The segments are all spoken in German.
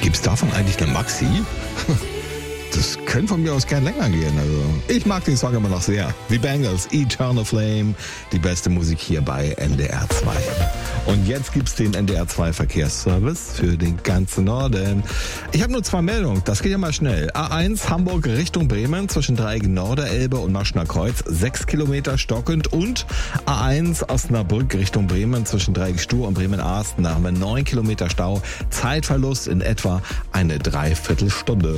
Gibt's davon eigentlich eine Maxi? Das könnte von mir aus gern länger gehen. Also ich mag den Song immer noch sehr. Die Bangles, Eternal Flame, die beste Musik hier bei NDR 2. Und jetzt gibt's den NDR 2 Verkehrsservice für den ganzen Norden. Ich habe nur 2 Meldungen, das geht ja mal schnell. A1 Hamburg Richtung Bremen zwischen Dreieck Norderelbe und Maschner Kreuz 6 Kilometer stockend und A1 Osnabrück Richtung Bremen zwischen Dreieck Stur und Bremen-Arsten. Da haben wir 9 Kilometer Stau, Zeitverlust in etwa eine Dreiviertelstunde.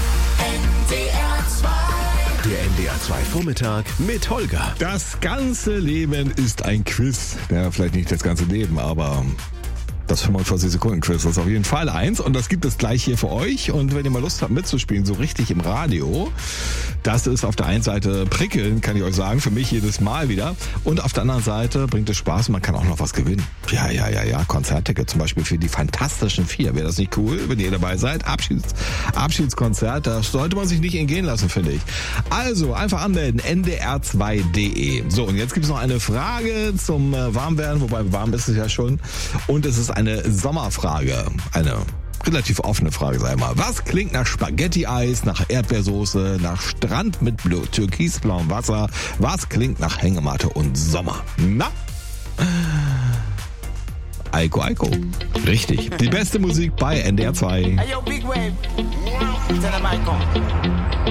Der NDR 2 Vormittag mit Holger. Das ganze Leben ist ein Quiz. Ja, vielleicht nicht das ganze Leben, aber das 45-Sekunden-Quiz ist auf jeden Fall eins. Und das gibt es gleich hier für euch. Und wenn ihr mal Lust habt mitzuspielen, so richtig im Radio, das ist auf der einen Seite prickeln, kann ich euch sagen, für mich jedes Mal wieder. Und auf der anderen Seite bringt es Spaß und man kann auch noch was gewinnen. Ja. Konzertticket zum Beispiel für die Fantastischen Vier. Wäre das nicht cool, wenn ihr dabei seid? Abschiedskonzert, das sollte man sich nicht entgehen lassen, finde ich. Also, einfach anmelden, ndr2.de. So, und jetzt gibt es noch eine Frage zum Warmwerden, wobei warm ist es ja schon. Und es ist eine Sommerfrage, eine relativ offene Frage, sag ich mal. Was klingt nach Spaghetti-Eis, nach Erdbeersoße, nach Strand mit türkisblauem Wasser? Was klingt nach Hängematte und Sommer? Na? Aiko. Richtig. Die beste Musik bei NDR 2. Hey, yo, Big Wave. Tell them I come.